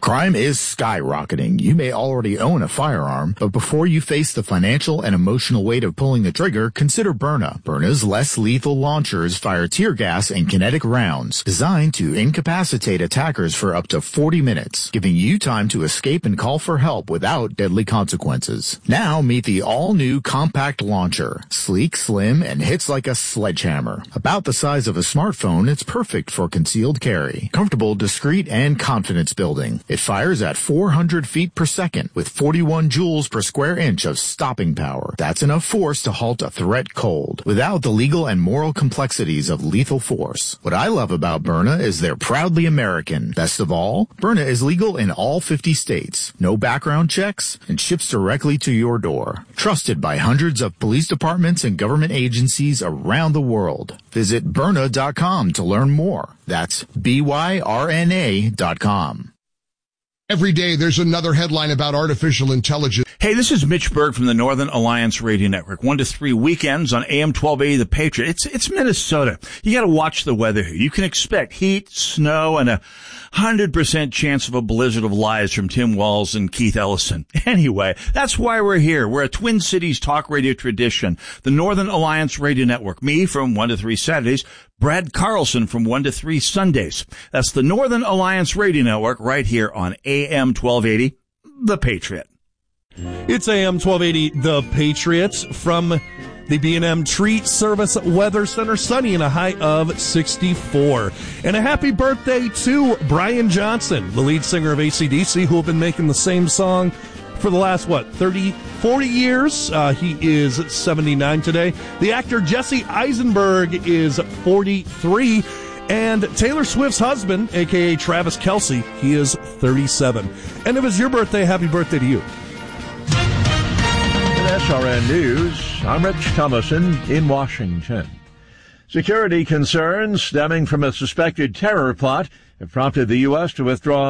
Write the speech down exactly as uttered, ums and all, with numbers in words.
Crime is skyrocketing. You may already own a firearm, but before you face the financial and emotional weight of pulling the trigger, consider Byrna. Byrna's less lethal launchers fire tear gas and kinetic rounds designed to incapacitate attackers for up to forty minutes, giving you time to escape and call for help without deadly consequences. Now meet the all-new compact launcher. Sleek, slim, and hits like a sledgehammer. About the size of a smartphone, it's perfect for concealed carry. Comfortable, discreet, and confidence building. It fires at four hundred feet per second with forty-one joules per square inch of stopping power. That's enough force to halt a threat cold, without the legal and moral complexities of lethal force. What I love about Byrna is they're proudly American. Best of all, Byrna is legal in all fifty states. No background checks, and ships directly to your door. Trusted by hundreds of police departments and government agencies around the world. Visit Byrna dot com to learn more. That's B Y R N A dot com. Every day there's another headline about artificial intelligence. Hey, this is Mitch Berg from the Northern Alliance Radio Network. One to three weekends on A M twelve eighty The Patriot. It's it's Minnesota. You got to watch the weather here. You can expect heat, snow, and a one hundred percent chance of a blizzard of lies from Tim Walz and Keith Ellison. Anyway, that's why we're here. We're a Twin Cities talk radio tradition. The Northern Alliance Radio Network. Me from one to three Saturdays. Brad Carlson from one to three Sundays. That's the Northern Alliance Radio Network right here on A M twelve eighty The Patriot. It's A M twelve eighty The Patriots from the B and M Tree Service Weather Center. Sunny and a high of sixty-four. And a happy birthday to Brian Johnson, the lead singer of A C D C, who have been making the same song for the last, what, thirty, forty years. Uh, he is seventy-nine today. The actor Jesse Eisenberg is forty-three. And Taylor Swift's husband, a k a. Travis Kelce, he is thirty-seven. And if it's your birthday, happy birthday to you. S R N News, I'm Rich Thomason in Washington. Security concerns stemming from a suspected terror plot have prompted the U S to withdraw